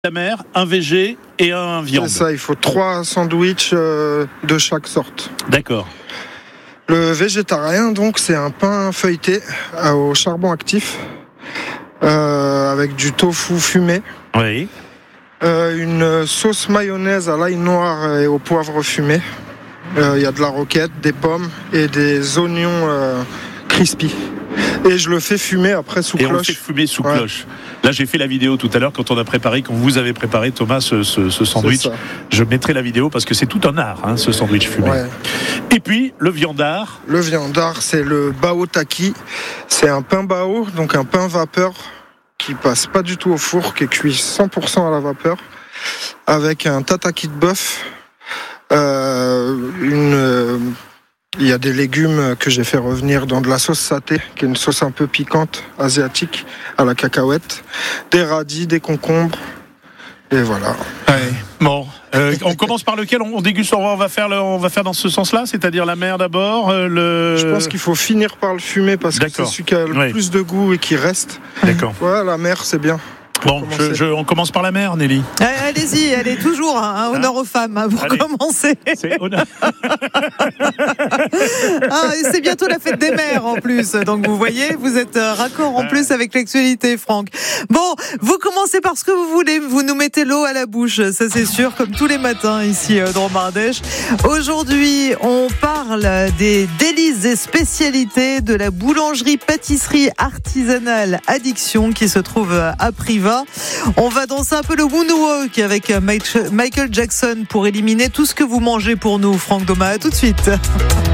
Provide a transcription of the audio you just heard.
La mer, un VG et un viande. C'est ça, il faut 3 sandwichs de chaque sorte. D'accord. Le végétarien, donc, c'est un pain feuilleté au charbon actif avec du tofu fumé. Oui. Une sauce mayonnaise à l'ail noir et au poivre fumé. Il y a de la roquette, des pommes et des oignons crispy. Et je le fais fumer après sous cloche. Et on le fait fumer sous cloche. Là, j'ai fait la vidéo tout à l'heure quand vous avez préparé, Thomas, ce sandwich. Je mettrai la vidéo parce que c'est tout un art, ce sandwich fumé. Ouais. Et puis, le viandard. Le viandard, c'est le bao taki. C'est un pain bao, donc un pain vapeur qui passe pas du tout au four, qui est cuit 100% à la vapeur, avec un tataki de bœuf, il y a des légumes que j'ai fait revenir dans de la sauce saté, qui est une sauce un peu piquante, asiatique, à la cacahuète, des radis, des concombres, et voilà. Ouais. Bon, on commence par lequel on déguste, on va faire dans ce sens-là, c'est-à-dire la mer d'abord. Je pense qu'il faut finir par le fumer parce que c'est celui qui a le plus de goût et qui reste. D'accord. Ouais, la mer, c'est bien. Bon, on commence par la mer, Nelly. Allez-y, elle est toujours honneur aux femmes pour commencer. C'est honneur. C'est bientôt la fête des mères en plus. Donc vous voyez, vous êtes raccord en plus avec l'actualité, Franck. Bon, vous commencez par ce que vous voulez. Vous nous mettez l'eau à la bouche, ça c'est sûr, comme tous les matins ici dans Mardèche. Aujourd'hui, on parle des délices et spécialités de la boulangerie-pâtisserie artisanale Addiction qui se trouve à Privas. On va danser un peu le moonwalk avec Michael Jackson pour éliminer tout ce que vous mangez pour nous. Franck Doma, à tout de suite.